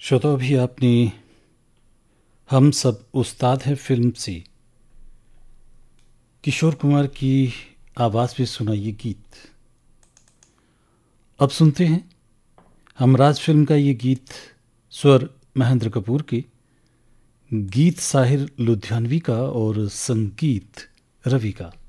श्रोता भी आपने हम सब उस्ताद हैं फिल्म से किशोर कुमार की आवाज़ में सुना ये गीत। अब सुनते हैं हमराज फिल्म का ये गीत, स्वर महेंद्र कपूर के, गीत साहिर लुधियानवी का और संगीत रवि का।